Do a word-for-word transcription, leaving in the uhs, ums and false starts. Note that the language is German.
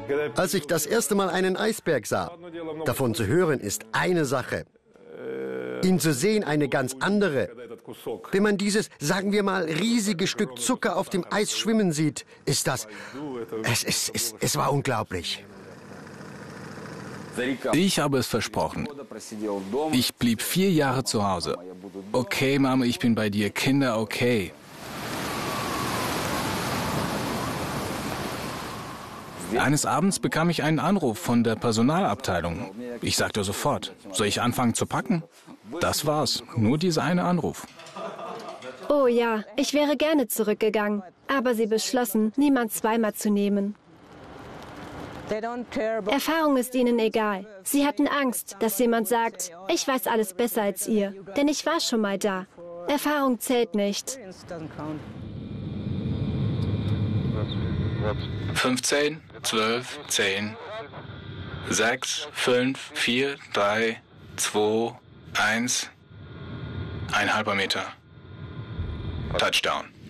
Als ich das erste Mal einen Eisberg sah, davon zu hören ist eine Sache, ihn zu sehen eine ganz andere. Wenn man dieses, sagen wir mal, riesige Stück Zucker auf dem Eis schwimmen sieht, ist das, es, es, es, es war unglaublich. Ich habe es versprochen. Ich blieb vier Jahre zu Hause. Okay, Mama, ich bin bei dir. Kinder, okay. Eines Abends bekam ich einen Anruf von der Personalabteilung. Ich sagte sofort, soll ich anfangen zu packen? Das war's, nur dieser eine Anruf. Oh ja, ich wäre gerne zurückgegangen, aber sie beschlossen, niemand zweimal zu nehmen. Erfahrung ist ihnen egal. Sie hatten Angst, dass jemand sagt, ich weiß alles besser als ihr, denn ich war schon mal da. Erfahrung zählt nicht. fünfzehn, zwölf, zehn, sechs, fünf, vier, drei, zwei, eins, ein halber Meter. Touchdown.